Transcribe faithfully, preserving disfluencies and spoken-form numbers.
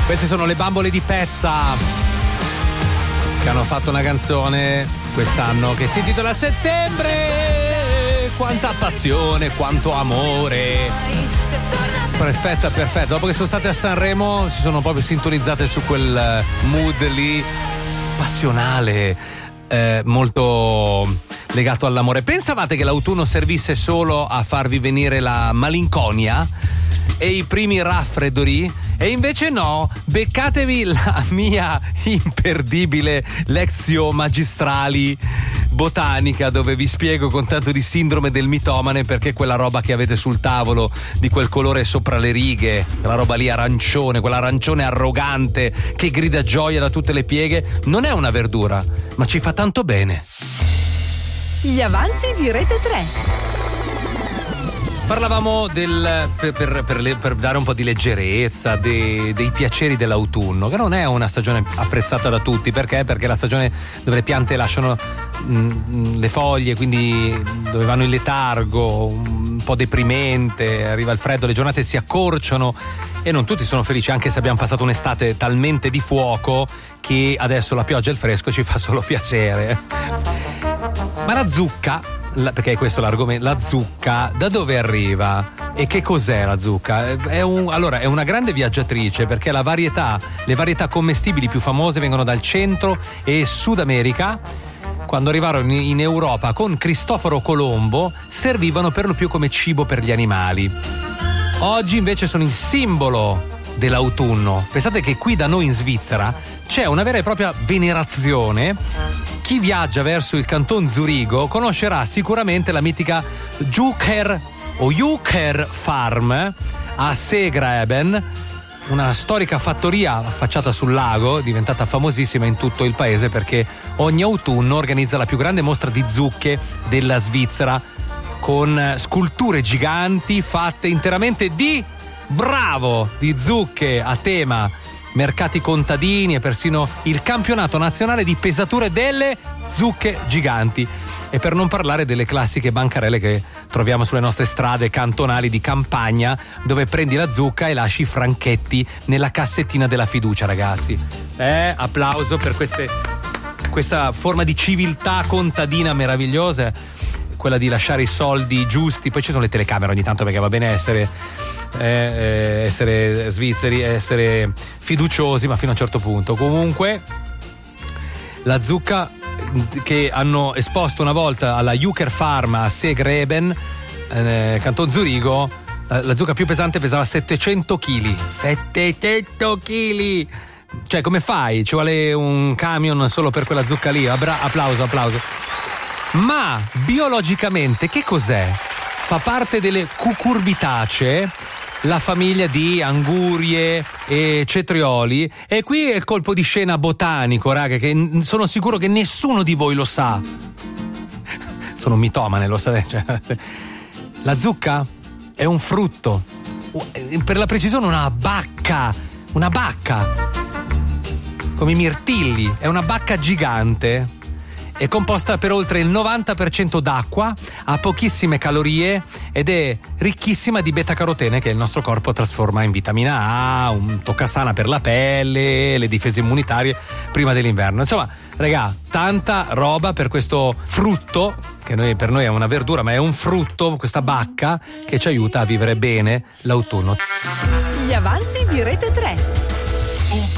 Queste sono le Bambole di Pezza, che hanno fatto una canzone quest'anno che si intitola Settembre. Quanta passione, quanto amore. Perfetta, perfetta. Dopo che sono state a Sanremo si sono proprio sintonizzate su quel mood lì passionale, eh, molto legato all'amore. Pensavate che l'autunno servisse solo a farvi venire la malinconia e i primi raffreddori? E invece no, beccatevi la mia imperdibile lezione magistrali botanica, dove vi spiego con tanto di sindrome del mitomane perché quella roba che avete sul tavolo di quel colore sopra le righe, quella roba lì arancione, quell'arancione arrogante che grida gioia da tutte le pieghe, non è una verdura, ma ci fa tanto bene. Gli avanzi di Rete tre. Parlavamo del per, per, per, le, per dare un po' di leggerezza dei, dei piaceri dell'autunno, che non è una stagione apprezzata da tutti. Perché? Perché è la stagione dove le piante lasciano mh, le foglie, quindi dove vanno in letargo, un po' deprimente, arriva il freddo, le giornate si accorciano e non tutti sono felici, anche se abbiamo passato un'estate talmente di fuoco che adesso la pioggia e il fresco ci fa solo piacere. Ma la zucca, perché questo è l'argomento, la zucca da dove arriva e che cos'è la zucca? È un, allora è una grande viaggiatrice, perché la varietà, le varietà commestibili più famose vengono dal Centro e Sud America. Quando arrivarono in Europa con Cristoforo Colombo servivano per lo più come cibo per gli animali. Oggi invece sono il simbolo dell'autunno. Pensate che qui da noi in Svizzera c'è una vera e propria venerazione. Chi viaggia verso il canton Zurigo conoscerà sicuramente la mitica Juker o Juker Farm a Segraeben, una storica fattoria affacciata sul lago, diventata famosissima in tutto il paese perché ogni autunno organizza la più grande mostra di zucche della Svizzera, con sculture giganti fatte interamente di, bravo, di zucche a tema, mercati contadini e persino il campionato nazionale di pesature delle zucche giganti. E per non parlare delle classiche bancarelle che troviamo sulle nostre strade cantonali di campagna, dove prendi la zucca e lasci i franchetti nella cassettina della fiducia, ragazzi. Eh, applauso per queste, questa forma di civiltà contadina meravigliosa, quella di lasciare i soldi giusti. Poi ci sono le telecamere ogni tanto, perché va bene essere Eh, eh, essere svizzeri, essere fiduciosi, ma fino a un certo punto. Comunque la zucca che hanno esposto una volta alla Juker Farm a Segraeben, eh, canton Zurigo, la, la zucca più pesante pesava settecento chili. settecento chili! Cioè, come fai? Ci vuole un camion solo per quella zucca lì. Abra- applauso, applauso. Ma biologicamente che cos'è? Fa parte delle cucurbitacee, la famiglia di angurie e cetrioli, e qui è il colpo di scena botanico, raga, che sono sicuro che nessuno di voi lo sa. Sono un mitomane, lo sapete. Cioè, la zucca è un frutto, per la precisione una bacca, una bacca, come i mirtilli, è una bacca gigante. È composta per oltre il novanta per cento d'acqua, ha pochissime calorie ed è ricchissima di beta-carotene, che il nostro corpo trasforma in vitamina A, un toccasana per la pelle, le difese immunitarie prima dell'inverno. Insomma, regà, tanta roba per questo frutto, che noi, per noi è una verdura, ma è un frutto, questa bacca, che ci aiuta a vivere bene l'autunno. Gli avanzi di Rete tre.